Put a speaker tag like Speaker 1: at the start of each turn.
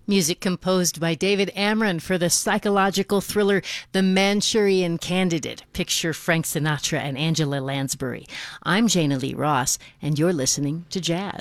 Speaker 1: Music composed by David Amron for the psychological thriller The Manchurian Candidate. Picture Frank Sinatra and Angela Lansbury. I'm Jana Lee Ross, and you're listening to Jazz.